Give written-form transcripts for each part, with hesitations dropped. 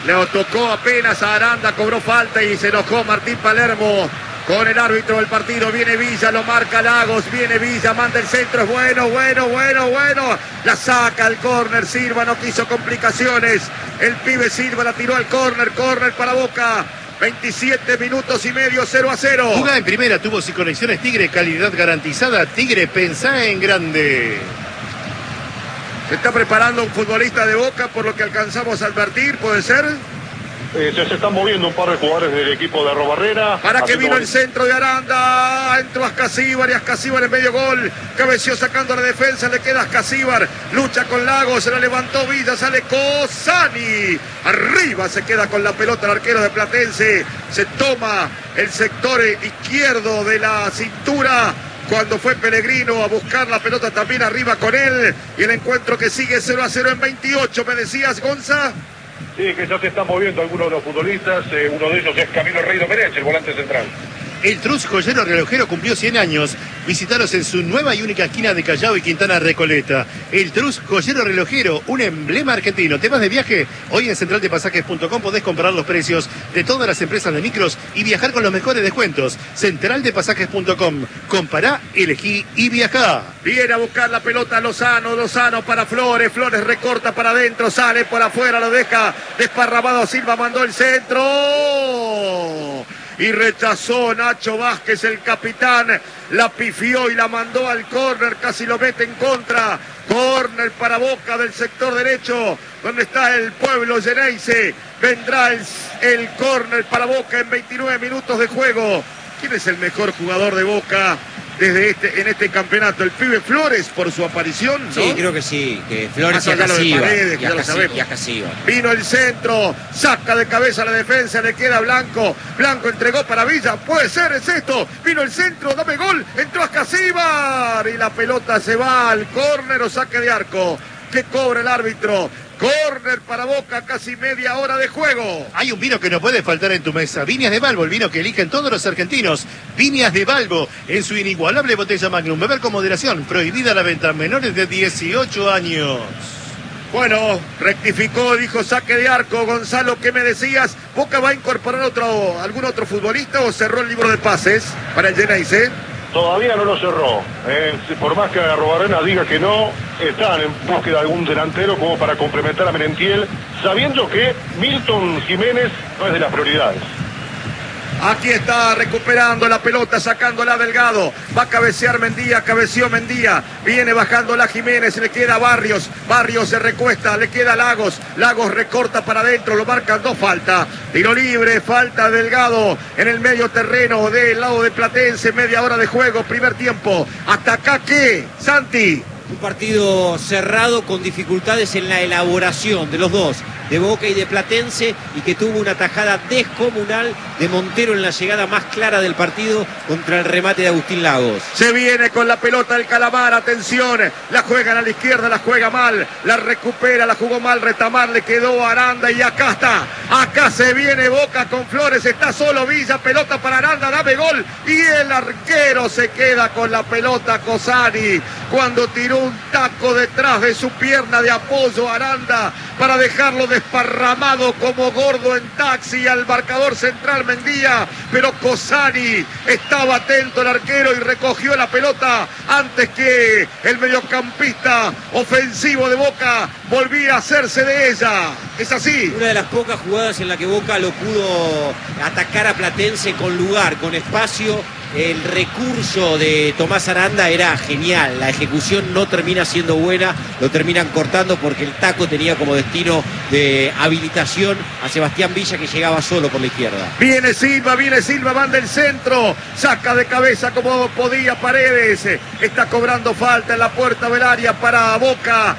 Le tocó apenas a Aranda, cobró falta y se enojó Martín Palermo con el árbitro del partido. Viene Villa, lo marca Lagos, viene Villa, manda el centro, es bueno. La saca al córner, Silva no quiso complicaciones. El pibe Silva la tiró al córner para Boca. 27 minutos y medio, 0-0. Jugada en primera, tuvo sin conexiones Tigre, calidad garantizada. Tigre, pensá en grande. Se está preparando un futbolista de Boca, por lo que alcanzamos a advertir, ¿puede ser? Se están moviendo un par de jugadores del equipo de Arrobarrera. Para que vino el centro de Aranda, entró Ascasíbar y Ascasíbar en medio gol, cabeció sacando la defensa, le queda Ascasíbar, lucha con Lagos, se la levantó Villa, sale Cosani, arriba se queda con la pelota el arquero de Platense, se toma el sector izquierdo de la cintura, cuando fue Pellegrino a buscar la pelota también arriba con él, y el encuentro que sigue 0-0 en 28, ¿me decías, Gonza? Sí, que ya se están moviendo algunos de los futbolistas. Uno de ellos es Camilo Rey Domenech, el volante central. El Trus Joyero Relojero cumplió 100 años. Visitaros en su nueva y única esquina de Callao y Quintana Recoleta. El Trus Joyero Relojero, un emblema argentino. ¿Temas de viaje? Hoy en centraldepasajes.com podés comprar los precios de todas las empresas de micros y viajar con los mejores descuentos. Centraldepasajes.com. Compará, elegí y viajá. Viene a buscar la pelota Lozano para Flores. Flores recorta para adentro, sale por afuera, lo deja desparramado. Silva mandó el centro. Y rechazó Nacho Vázquez, el capitán, la pifió y la mandó al córner, casi lo mete en contra. Córner para Boca del sector derecho, donde está el pueblo Geneise. Vendrá el córner para Boca en 29 minutos de juego. ¿Quién es el mejor jugador de Boca en este campeonato? El pibe Flores, por su aparición, ¿no? Sí, creo que sí, que Flores y Ascasíbar. Vino el centro, saca de cabeza la defensa, le queda Blanco. Blanco entregó para Villa, puede ser, es esto. Vino el centro, dame gol, entró Ascasíbar y la pelota se va al córner o saque de arco. ¿Qué cobra el árbitro? Córner para Boca, casi media hora de juego. Hay un vino que no puede faltar en tu mesa. Viñas de Balbo, el vino que eligen todos los argentinos. Viñas de Balbo, en su inigualable botella Magnum. Beber con moderación. Prohibida la venta a menores de 18 años. Bueno, rectificó, dijo saque de arco. Gonzalo, ¿qué me decías? ¿Boca va a incorporar algún otro futbolista o cerró el libro de pases para el Geneise? Todavía no lo cerró. Por más que Arrobarena diga que no, están en búsqueda de algún delantero como para complementar a Merentiel, sabiendo que Milton Jiménez no es de las prioridades. Aquí está recuperando la pelota, sacándola Delgado. Va a cabecear Mendía, cabeció Mendía. Viene bajándola Jiménez, le queda Barrios. Barrios se recuesta, le queda Lagos. Lagos recorta para adentro, lo marcan dos falta. Tiro libre, falta Delgado en el medio terreno del lado de Platense. Media hora de juego, primer tiempo. ¿Hasta acá qué, Santi? Un partido cerrado con dificultades en la elaboración de los dos, de Boca y de Platense, y que tuvo una tajada descomunal de Montero en la llegada más clara del partido contra el remate de Agustín Lagos. Se viene con la pelota el Calamar, atención, la juegan a la izquierda, la juega mal, la recupera, la jugó mal Retamar, le quedó Aranda y acá está, acá se viene Boca con Flores, está solo Villa, pelota para Aranda, dame gol, y el arquero se queda con la pelota Cosani, cuando tiró un taco detrás de su pierna de apoyo Aranda para dejarlo desparramado como gordo en taxi al marcador central Mendía, pero Cosani estaba atento el arquero y recogió la pelota antes que el mediocampista ofensivo de Boca volvía a hacerse de ella. Es así. Una de las pocas jugadas en la que Boca lo pudo atacar a Platense con lugar, con espacio. El recurso de Tomás Aranda era genial, la ejecución no termina siendo buena, lo terminan cortando porque el taco tenía como destino de habilitación a Sebastián Villa, que llegaba solo por la izquierda. Viene Silva, manda el centro, saca de cabeza como podía Paredes, está cobrando falta en la puerta del área para Boca.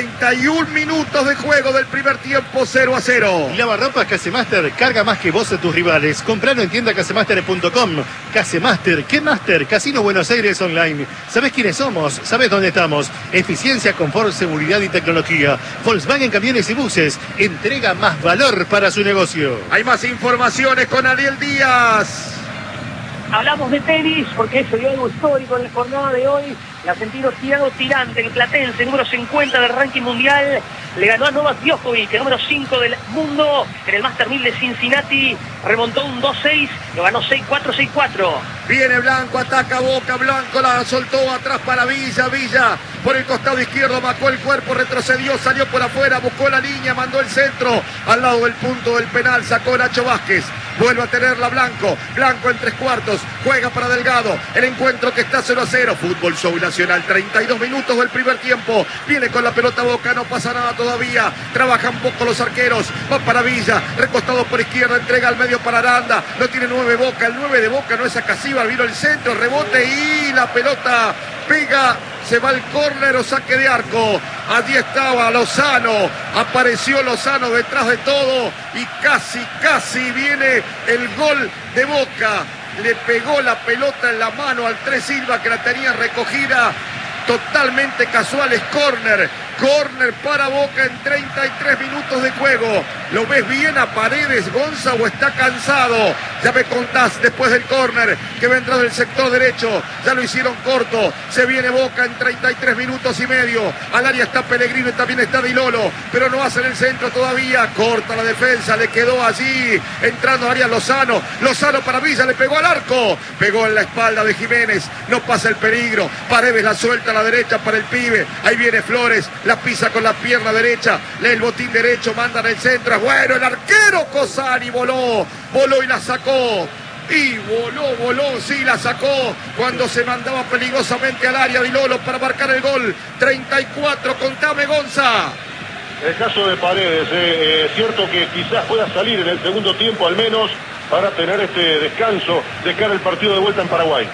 31 minutos de juego del primer tiempo, 0-0. Lavarropas Casemaster, carga más que vos a tus rivales. Compralo en tienda casemaster.com. Casemaster, ¿qué Master? Casino Buenos Aires Online. ¿Sabés quiénes somos? ¿Sabés dónde estamos? Eficiencia, confort, seguridad y tecnología. Volkswagen Camiones y Buses. Entrega más valor para su negocio. Hay más informaciones con Ariel Díaz. Hablamos de tenis porque se dio algo histórico en la jornada de hoy. el argentino Thiago Tirante, el platense, número 50 del ranking mundial, le ganó a Novak Djokovic, el número 5 del mundo, en el Master 1000 de Cincinnati, remontó un 2-6, lo ganó 6-4, 6-4. Viene Blanco, ataca Boca, Blanco la soltó atrás para Villa, Villa por el costado izquierdo, bajó el cuerpo, retrocedió, salió por afuera, buscó la línea, mandó el centro al lado del punto del penal, sacó Nacho Vázquez, vuelve a tenerla Blanco, Blanco en 3/4, juega para Delgado, el encuentro que está 0-0, Fútbol Show Nacional, 32 minutos del primer tiempo, viene con la pelota Boca, no pasa nada todavía, trabajan poco los arqueros, va para Villa, recostado por izquierda, entrega al medio para Aranda, no tiene 9 Boca, el 9 de Boca no es Acasiva, vino el centro, rebote y la pelota pega, se va el córner o saque de arco. Allí estaba Lozano, apareció Lozano detrás de todo y casi viene el gol de Boca. Le pegó la pelota en la mano al Tres Silva que la tenía recogida. Totalmente casual, es córner para Boca en 33 minutos de juego. ¿Lo ves bien a Paredes, Gonza, o está cansado? Ya me contás después del córner que vendrá del sector derecho. Ya lo hicieron corto. Se viene Boca en 33 minutos y medio. Al área está Pellegrino y también está Di Lolo, pero no hacen el centro todavía. Corta la defensa, le quedó allí entrando a área Lozano. Lozano para Villa, le pegó al arco. Pegó en la espalda de Jiménez. No pasa el peligro. Paredes la suelta a la derecha para el pibe. Ahí viene Flores. La pisa con la pierna derecha, lee el botín derecho, manda en el centro, es bueno, el arquero Cosani voló y la sacó, y voló, sí la sacó, cuando se mandaba peligrosamente al área Di Lolo para marcar el gol, 34, contame Gonza. El caso de Paredes, es cierto que quizás pueda salir en el segundo tiempo al menos para tener este descanso de cara al partido de vuelta en Paraguay.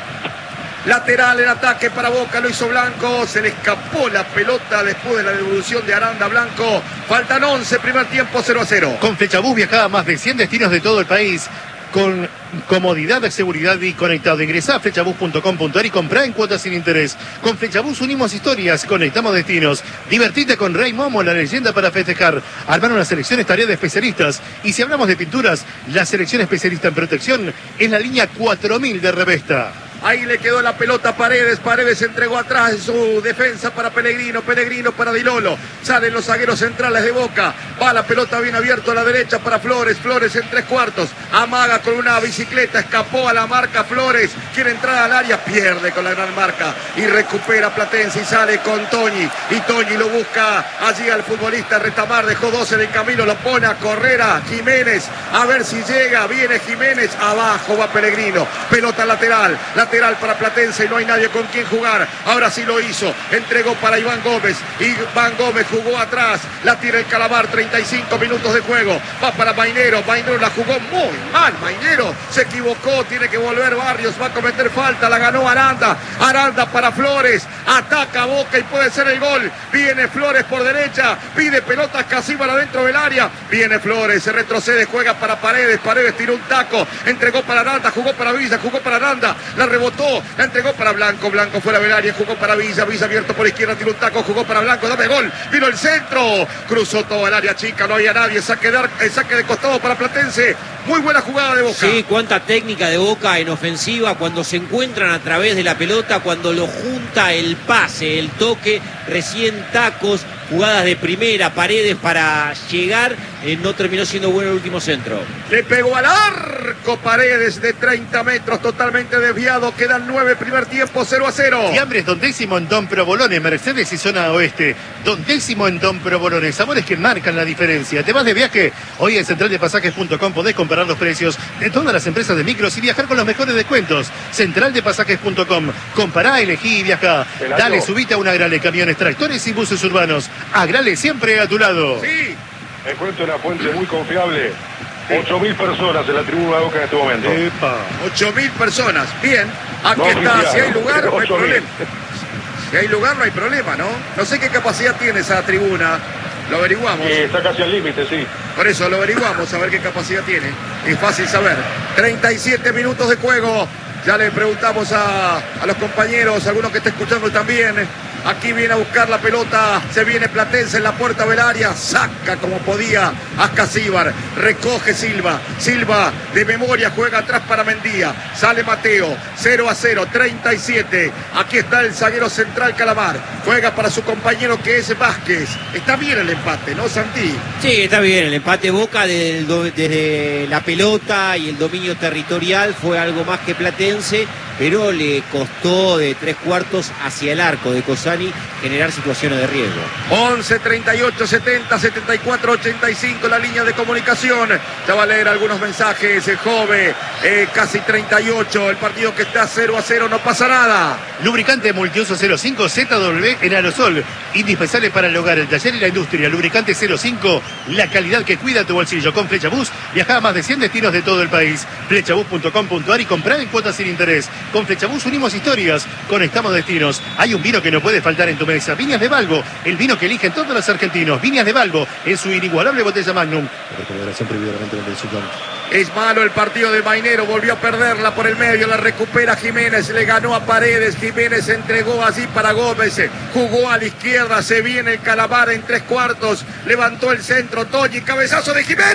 Lateral en ataque para Boca, lo hizo Blanco, se le escapó la pelota después de la devolución de Aranda. Blanco, faltan 11, primer tiempo 0-0. Con Flechabús viajaba a más de 100 destinos de todo el país, con comodidad, seguridad y conectado. Ingresá a flechabús.com.ar y comprá en cuotas sin interés. Con Flechabús unimos historias, conectamos destinos. Divertite con Rey Momo, la leyenda para festejar. Armar una selección es tarea de especialistas. Y si hablamos de pinturas, la selección especialista en protección es la línea 4000 de Revesta. Ahí le quedó la pelota a Paredes. Paredes entregó atrás su defensa para Pellegrino. Pellegrino para Di Lolo. Salen los zagueros centrales de Boca. Va la pelota bien abierto a la derecha para Flores. Flores en 3/4. Amaga con una bicicleta. Escapó a la marca Flores. Quiere entrar al área. Pierde con la gran marca. Y recupera Platense y sale con Toñi. Y Toñi lo busca allí al futbolista Retamar. Dejó 12 en el camino. Lo pone a correr a Jiménez. A ver si llega. Viene Jiménez. Abajo va Pellegrino. Pelota lateral para Platense y no hay nadie con quien jugar. Ahora sí lo hizo, entregó para Iván Gómez. Iván Gómez jugó atrás, la tira el Calamar, 35 minutos de juego. Va para Mainero, Mainero la jugó muy mal. Mainero se equivocó, tiene que volver Barrios, va a cometer falta, la ganó Aranda. Aranda para Flores, ataca Boca y puede ser el gol. Viene Flores por derecha, pide pelota casi para dentro del área. Viene Flores, se retrocede, juega para Paredes. Paredes tiró un taco, entregó para Aranda, jugó para Villa, jugó para Aranda, la rebotó, la entregó para Blanco. Blanco fuera del área, jugó para Villa. Villa abierto por izquierda, tiró un taco, jugó para Blanco, dame gol. Vino el centro, cruzó todo el área chica, no había nadie. Saque de costado para Platense. Muy buena jugada de Boca. Sí, cuánta técnica de Boca en ofensiva cuando se encuentran a través de la pelota, cuando lo junta el pase, el toque, recién tacos, jugadas de primera, Paredes para llegar, no terminó siendo bueno el último centro. Le pegó al arco Paredes de 30 metros, totalmente desviado. Quedan 9, primer tiempo, 0-0. Fiambres Don Décimo en Don Provolone, Mercedes y zona oeste. Don Décimo en Don Provolone, sabores que marcan la diferencia. ¿Te vas de viaje? Hoy en centraldepasajes.com podés comparar los precios de todas las empresas de micros y viajar con los mejores descuentos. Centraldepasajes.com, compará, elegí y viajá. Dale, subite a una Agrale, camiones, tractores y buses urbanos. Agrale siempre a tu lado. Sí. Encuentro una fuente muy confiable. 8.000 personas en la tribuna de Boca en este momento. 8.000 personas. Bien, aquí No está. oficial, Si hay lugar, no hay 8.000. problema. Si hay lugar, no hay problema, ¿no? No sé qué capacidad tiene esa tribuna. Lo averiguamos. Está casi al límite, sí. Por eso lo averiguamos, a ver qué capacidad tiene. Es fácil saber. 37 minutos de juego. Ya le preguntamos a los compañeros, algunos que está escuchando también, Aquí viene a buscar la pelota. Se viene Platense en la puerta del área. Saca como podía Ascasíbar. Recoge Silva. Silva de memoria juega atrás para Mendía. Sale Mateo. 0-0. 37. Aquí está el zaguero central Calamar. Juega para su compañero que es Vázquez. Está bien el empate, ¿no, Santi? Sí, está bien. El empate Boca desde la pelota y el dominio territorial fue algo más que Platense, pero le costó de 3/4 hacia el arco de Cosani generar situaciones de riesgo. 11, 38, 70, 74, 85 la línea de comunicación. Ya va a leer algunos mensajes. Jove, casi 38. El partido que está 0-0, no pasa nada. Lubricante Multiuso 05 ZW en aerosol. Indispensable para el hogar, el taller y la industria. Lubricante 05, la calidad que cuida tu bolsillo. Con Flechabús viaja a más de 100 destinos de todo el país. Flechabús.com.ar y comprar en cuotas sin interés. Con Flechabús unimos historias, conectamos destinos. Hay un vino que no puede faltar en tu mesa. Viñas de Balbo, el vino que eligen todos los argentinos. Viñas de Balbo en su inigualable botella Magnum. Es malo el partido de Mainero, volvió a perderla por el medio, la recupera Jiménez, le ganó a Paredes, Jiménez entregó así para Gómez, jugó a la izquierda, se viene el Calamar en 3/4, levantó el centro, Toñi, cabezazo de Jiménez.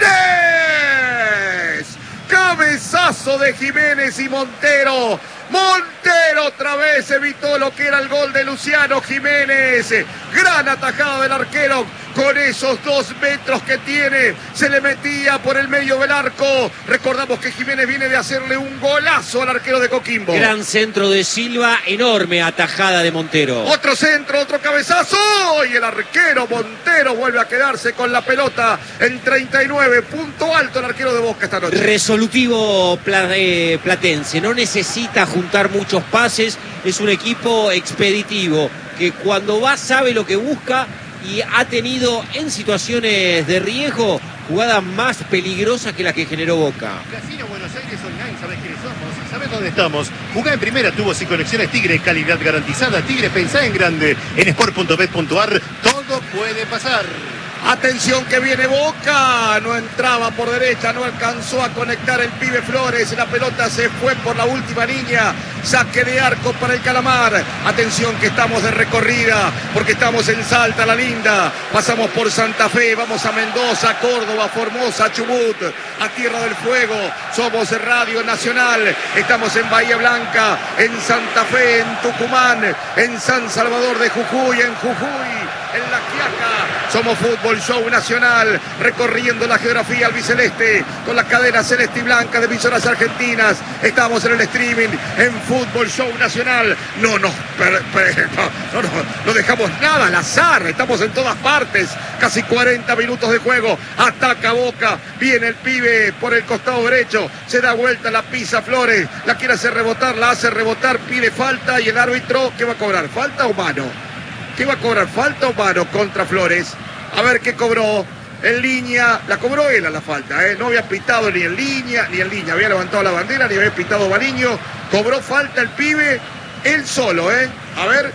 Cabezazo de Jiménez y Montero otra vez evitó lo que era el gol de Luciano Jiménez. Gran atajada del arquero. Con esos 2 metros que tiene, se le metía por el medio del arco. Recordamos que Jiménez viene de hacerle un golazo al arquero de Coquimbo. Gran centro de Silva, enorme atajada de Montero. Otro centro, otro cabezazo. Y el arquero Montero vuelve a quedarse con la pelota en 39. Punto alto el arquero de Boca esta noche. Resolutivo Platense. No necesita juntar muchos pases. Es un equipo expeditivo que cuando va sabe lo que busca. Y ha tenido en situaciones de riesgo jugadas más peligrosas que las que generó Boca. Casino Buenos Aires Online, ¿sabes quiénes somos? ¿Sabes dónde estamos? Jugá en primera, tubos y conexiones Tigre, calidad garantizada. Tigre, pensá en grande. En sport.bet.ar todo puede pasar. Atención que viene Boca, no entraba por derecha, no alcanzó a conectar el pibe Flores, la pelota se fue por la última línea, saque de arco para el Calamar. Atención que estamos de recorrida, porque estamos en Salta, La Linda, pasamos por Santa Fe, vamos a Mendoza, Córdoba, Formosa, Chubut, a Tierra del Fuego, somos Radio Nacional, estamos en Bahía Blanca, en Santa Fe, en Tucumán, en San Salvador de Jujuy, en Jujuy, en La Quiaca, somos Fútbol Show Nacional, recorriendo la geografía albiceleste, con la cadena celeste y blanca de emisoras argentinas, estamos en el streaming, en Fútbol Show Nacional, no dejamos nada al azar, estamos en todas partes, casi 40 minutos de juego, ataca Boca, viene el pibe por el costado derecho, se da vuelta, la pisa Flores, la quiere hacer rebotar, la hace rebotar, pide falta y el árbitro, ¿qué va a cobrar? ¿Falta o mano? ¿Qué va a cobrar? ¿Falta o mano contra Flores? A ver qué cobró. En línea, la cobró él a la falta, ¿eh? No había pitado ni en línea, había levantado la bandera, ni había pitado Bariño. Cobró falta el pibe, él solo, ¿eh? A ver,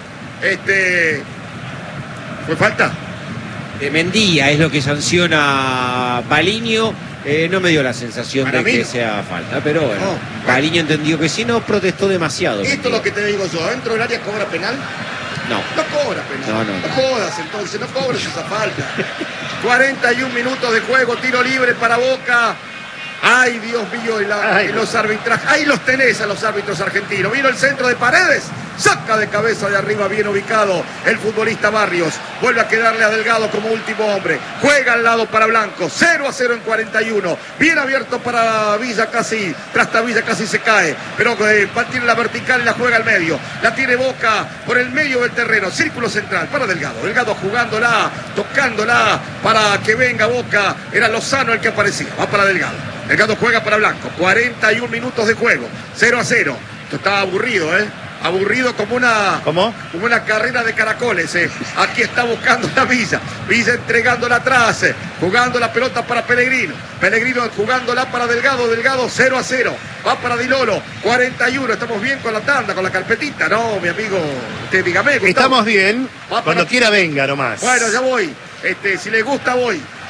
¿fue falta? De Mendía es lo que sanciona Baliño. No me dio la sensación Para de mí que no. sea falta, pero bueno, No. Baliño entendió que sí, no protestó demasiado. Esto es lo que te digo yo, ¿dentro del área cobra penal? No. No cobra penal. No. Jodas entonces, no cobres esa falta. 41 minutos de juego, tiro libre para Boca. Ay, Dios mío, los arbitrajes. Ahí los tenés a los árbitros argentinos. Vino el centro de Paredes. Saca de cabeza de arriba, bien ubicado el futbolista Barrios. Vuelve a quedarle a Delgado como último hombre. Juega al lado para Blanco. 0-0 en 41. Bien abierto para Villa casi. Villa casi se cae. Pero tiene la vertical y la juega al medio. La tiene Boca por el medio del terreno. Círculo central para Delgado. Delgado jugándola, tocándola para que venga Boca. Era Lozano el que aparecía. Va para Delgado. Delgado juega para Blanco. 41 minutos de juego. 0-0. Esto está aburrido, ¿eh? Aburrido como una... ¿Cómo? Como una carrera de caracoles, ¿eh? Aquí está buscando la Villa. Villa entregándola atrás, jugando la pelota para Pellegrino. Pellegrino jugándola para Delgado. Delgado 0-0. Va para Di Lolo. 41. Estamos bien con la tanda, con la carpetita, ¿no, mi amigo? Usted dígame, Gustavo. Estamos bien. Va para- Cuando quiera venga nomás. Bueno, ya voy. Si les gusta, voy.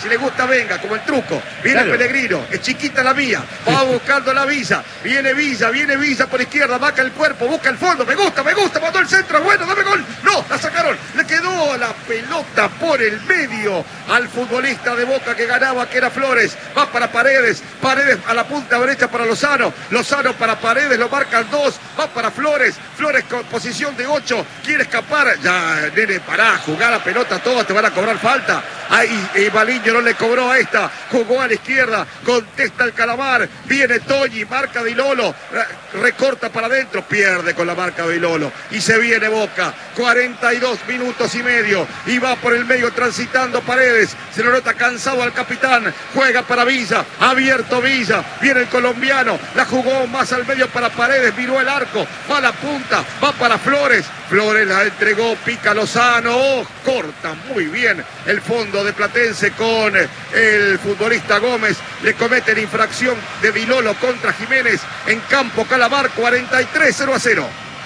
Si le gusta, venga, como el truco. Viene Pellegrino, es chiquita la mía. Va buscando la Villa. Viene Villa por izquierda, marca el cuerpo, busca el fondo. Me gusta, mandó el centro. Bueno, dame gol. No, la sacaron. Le quedó la pelota por el medio al futbolista de Boca que ganaba, que era Flores. Va para Paredes. Paredes a la punta derecha para Lozano. Lozano para Paredes, lo marcan 2. Va para Flores. Flores con posición de 8. Quiere escapar. Ya, nene, pará, jugar la pelota toda, te van a cobrar falta. Ahí Baliño no le cobró a esta. Jugó a la izquierda. Contesta el Calamar. Viene Toñi, marca Di Lolo. Recorta para adentro. Pierde con la marca de Di Lolo. Y se viene Boca. 42 minutos y medio. Y va por el medio transitando Paredes. Se lo nota cansado al capitán. Juega para Villa. Abierto Villa. Viene el colombiano. La jugó más al medio para Paredes. Miró el arco. Va a la punta. Va para Flores. Flores la entregó. Pica Lozano. Oh, corta muy bien el fondo de Platense con el futbolista Gómez. Le cometen infracción de Di Lolo contra Jiménez en campo Calamar. 43, 0-0.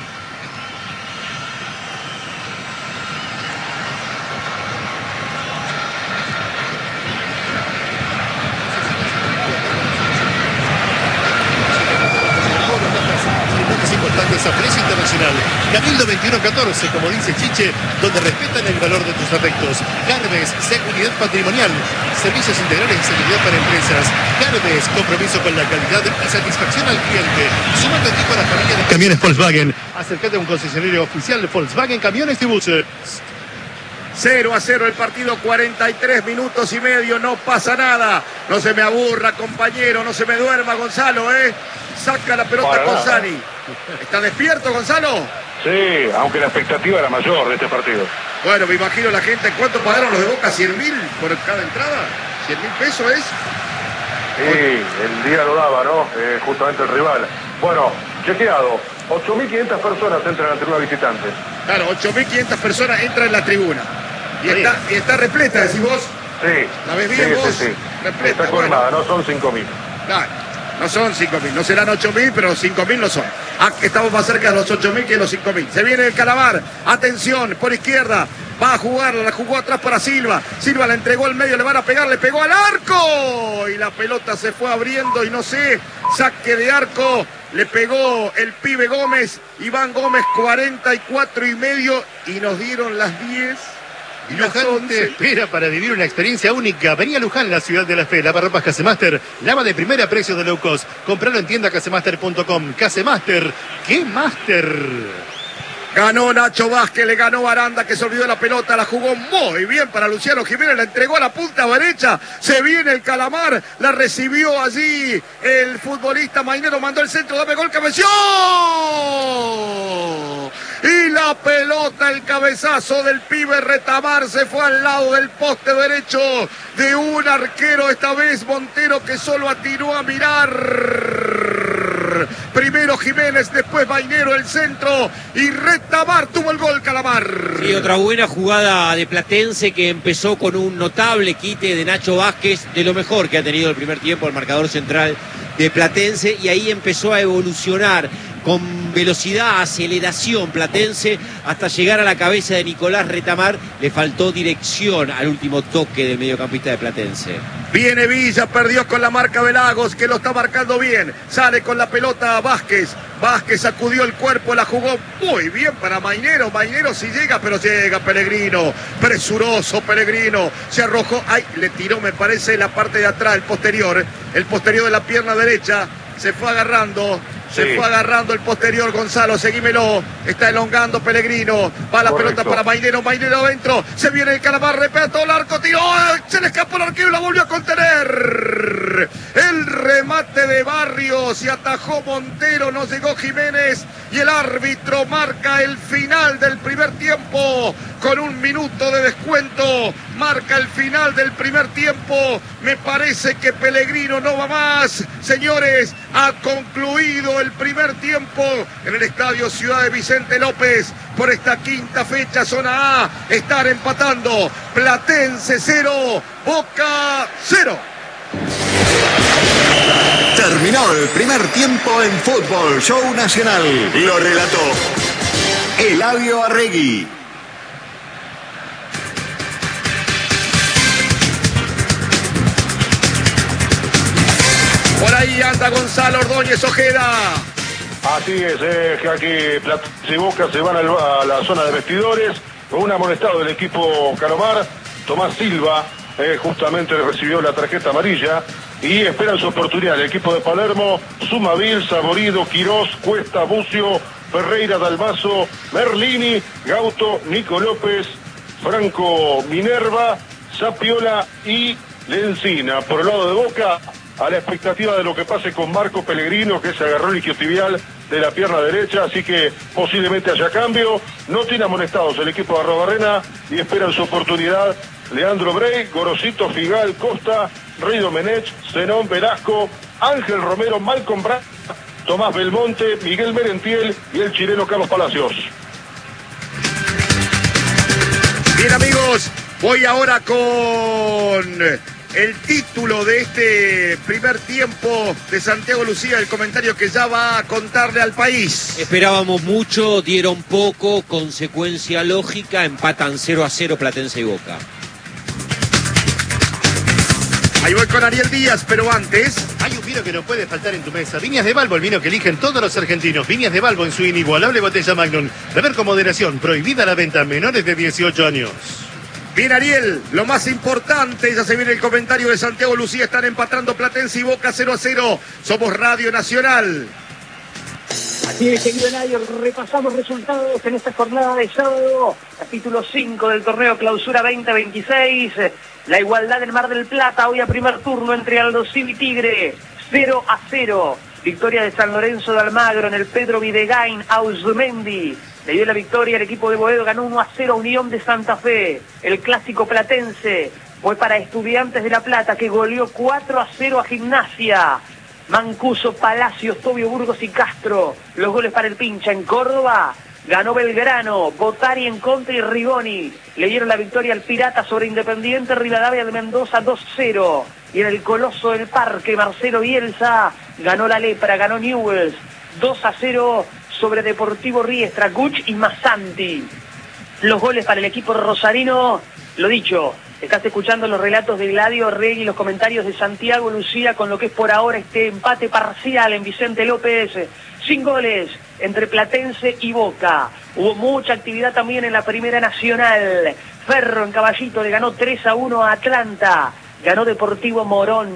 Aprecio internacional. Cabildo 2114, como dice Chiche, donde respetan el valor de tus afectos. Garbes, seguridad patrimonial. Servicios integrales de seguridad para empresas. Garbes, compromiso con la calidad y satisfacción al cliente. Sumate a ti con la familia de camiones Volkswagen. Acércate a un concesionario oficial de Volkswagen Camiones y Buses. 0-0 el partido, 43 minutos y medio, no pasa nada. No se me aburra, compañero, no se me duerma, Gonzalo, Saca la pelota Gonzani. ¿Está despierto, Gonzalo? Sí, aunque la expectativa era mayor de este partido. Bueno, me imagino la gente. ¿Cuánto pagaron los de Boca? ¿100.000 por cada entrada? ¿100.000 pesos es? Sí, el día lo daba, ¿no? Justamente el rival. Bueno, chequeado. 8.500 personas entran a la tribuna visitante. Claro, 8.500 personas entran en la tribuna. Y está repleta, decís vos. Sí. ¿La ves bien vos? Sí. Repleta. Está colmada, no son 5.000. Claro. No son 5.000, no serán 8.000, pero 5.000 no son. Estamos más cerca de los 8.000 que de los 5.000. Se viene el Calamar, atención, por izquierda, va a jugarla, la jugó atrás para Silva. Silva la entregó al medio, le van a pegar, le pegó al arco. Y la pelota se fue abriendo y no sé, saque de arco. Le pegó el pibe Gómez, Iván Gómez, 44 y medio, y nos dieron las 10. Y Luján te espera para vivir una experiencia única. Vení a Luján, la ciudad de la fe. Lavarropas Casemaster, lava de primera, precio de low cost. Compralo en tienda casemaster.com. Casemaster, ¿qué master? Ganó Nacho Vázquez, le ganó Aranda, que se olvidó la pelota, la jugó muy bien para Luciano Jiménez, la entregó a la punta derecha, se viene el Calamar, la recibió allí el futbolista Mainero, mandó el centro, dame gol, cabeció. Y la pelota, el cabezazo del pibe Retamar se fue al lado del poste derecho de un arquero, esta vez Montero, que solo atinó a mirar. Primero Jiménez, después Mainero, el centro, y Retamar tuvo el gol, Calamar. Sí, otra buena jugada de Platense que empezó con un notable quite de Nacho Vázquez, de lo mejor que ha tenido el primer tiempo el marcador central de Platense, y ahí empezó a evolucionar con velocidad, aceleración Platense, hasta llegar a la cabeza de Nicolás Retamar. Le faltó dirección al último toque del mediocampista de Platense. Viene Villa, perdió con la marca de Lagos, que lo está marcando bien. Sale con la pelota Vázquez. Vázquez sacudió el cuerpo, la jugó muy bien para Mainero. Mainero sí llega, pero llega Pellegrino. Presuroso Pellegrino. Se arrojó. Ay, le tiró, me parece, la parte de atrás, el posterior de la pierna derecha. Se fue agarrando. Se fue agarrando el posterior, Gonzalo, seguímelo. Está elongando Pellegrino. Va la pelota para Mainero. Mainero adentro. Se viene el Calamar, repetó el arco, tiró. Se le escapó el arquero y la volvió a contener. El remate de Barrios y atajó Montero. No llegó Jiménez. Y el árbitro marca el final del primer tiempo. Con 1 minuto de descuento. Marca el final del primer tiempo. Me parece que Pellegrino no va más. Señores, ha concluido el primer tiempo en el estadio Ciudad de Vicente López. Por esta quinta fecha, zona A, están empatando. Platense 0, Boca 0. Terminó el primer tiempo en Fútbol Show Nacional. Lo relató Eladio Arregui. Por ahí anda Gonzalo Ordóñez Ojeda. Así es, que aquí Platense y Boca se van a la zona de vestidores con un amonestado del equipo Calamar. Tomás Silva justamente recibió la tarjeta amarilla y esperan su oportunidad. El equipo de Palermo: Sumavil, Saborido, Quirós, Cuesta, Bucio, Ferreira, Dalmazo, Merlini, Gauto, Nico López, Franco Minerva, Zapiola y Lencina. Por el lado de Boca, a la expectativa de lo que pase con Marco Pellegrino, que se agarró el isquiotibial de la pierna derecha, así que posiblemente haya cambio. No tiene amonestados el equipo de Arrobarrena y esperan su oportunidad Leandro Brey, Gorosito, Figal, Costa, Rey Domenech, Zenón Velasco, Ángel Romero, Malcolm Brand, Tomás Belmonte, Miguel Merentiel y el chileno Carlos Palacios. Bien, amigos, voy ahora con el título de este primer tiempo de Santiago Lucía, el comentario que ya va a contarle al país. Esperábamos mucho, dieron poco, consecuencia lógica, empatan 0-0 Platense y Boca. Ahí voy con Ariel Díaz, pero antes... Hay un vino que no puede faltar en tu mesa. Viñas de Balbo, el vino que eligen todos los argentinos. Viñas de Balbo en su inigualable botella Magnum. Beber con moderación, prohibida la venta a menores de 18 años. Bien, Ariel, lo más importante, ya se viene el comentario de Santiago Lucía, están empatando Platense y Boca 0-0. Somos Radio Nacional. Así es, querido Eladio, repasamos resultados en esta jornada de sábado, capítulo 5 del torneo Clausura 2026. La igualdad del Mar del Plata, hoy a primer turno entre Aldosivi y Tigre, 0-0. Victoria de San Lorenzo de Almagro en el Pedro Videgain, Ausmendi. Le dio la victoria al equipo de Boedo, ganó 1-0 a Unión de Santa Fe. El clásico platense fue para Estudiantes de La Plata, que goleó 4-0 a Gimnasia. Mancuso, Palacios, Tobio, Burgos y Castro. Los goles para el Pincha. En Córdoba ganó Belgrano, Botari en contra y Rigoni. Le dieron la victoria al Pirata sobre Independiente Rivadavia de Mendoza 2-0. Y en el Coloso del Parque, Marcelo Bielsa ganó la Lepra, ganó Newells 2-0 sobre Deportivo Riestra, Guch y Massanti. Los goles para el equipo rosarino, lo dicho, estás escuchando los relatos de Gladio Rey y los comentarios de Santiago Lucía con lo que es por ahora este empate parcial en Vicente López, sin goles entre Platense y Boca. Hubo mucha actividad también en la Primera Nacional. Ferro en Caballito le ganó 3-1 a Atlanta, ganó Deportivo Morón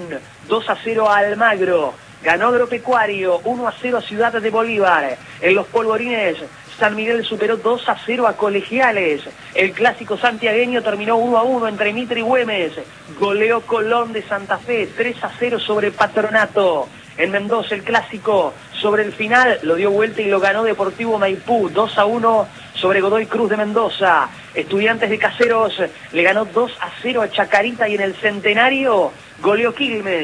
2-0 a Almagro, ganó Agropecuario 1-0 a Ciudad de Bolívar. En los polvorines, San Miguel superó 2-0 a Colegiales. El clásico santiagueño terminó 1-1 entre Mitre y Güemes. Goleó Colón de Santa Fe 3-0 sobre Patronato. En Mendoza el clásico sobre el final lo dio vuelta y lo ganó Deportivo Maipú 2-1 sobre Godoy Cruz de Mendoza. Estudiantes de Caseros le ganó 2-0 a Chacarita y en el Centenario goleó Quilmes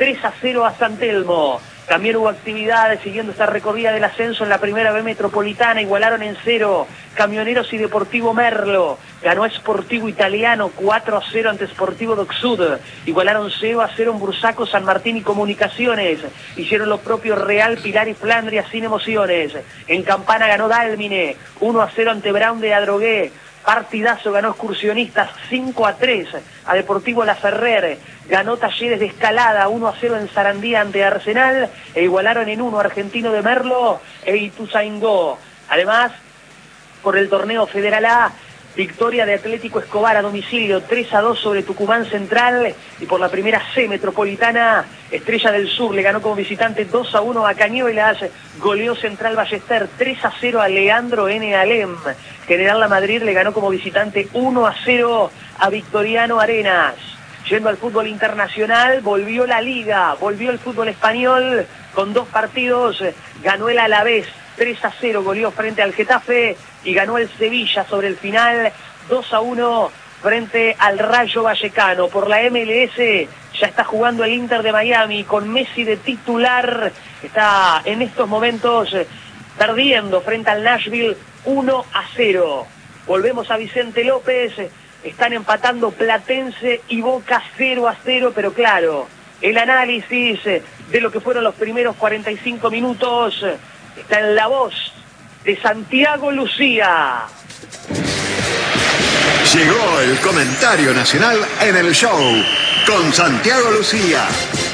3-0 a San Telmo. También hubo actividades siguiendo esta recorrida del ascenso en la Primera B Metropolitana. Igualaron en 0 Camioneros y Deportivo Merlo. Ganó Sportivo Italiano 4-0 ante Sportivo Doc Sud. Igualaron 0-0 en Bursaco, San Martín y Comunicaciones. Hicieron lo propio Real, Pilar y Flandria sin emociones. En Campana ganó Dálmine 1-0 ante Brown de Adrogué. Partidazo, ganó Excursionistas 5-3 a Deportivo La Ferrer. Ganó Talleres de Escalada 1-0 en Sarandía ante Arsenal. E igualaron en 1 Argentino de Merlo e Ituzaingó. Además, por el torneo Federal A, victoria de Atlético Escobar a domicilio 3-2 sobre Tucumán Central. Y por la Primera C Metropolitana, Estrella del Sur le ganó como visitante 2-1 a Cañuelas. Goleó Central Ballester 3-0 a Leandro N. Alem. General La Madrid le ganó como visitante 1-0 a Victoriano Arenas. Yendo al fútbol internacional, volvió la Liga, volvió el fútbol español con 2 partidos. Ganó el Alavés 3-0, goleó frente al Getafe y ganó el Sevilla sobre el final 2-1 frente al Rayo Vallecano. Por la MLS ya está jugando el Inter de Miami con Messi de titular. Está en estos momentos perdiendo frente al Nashville 1-0. Volvemos a Vicente López. Están empatando Platense y Boca 0-0, pero claro, el análisis de lo que fueron los primeros 45 minutos está en la voz de Santiago Lucía. Llegó el comentario nacional en el show con Santiago Lucía.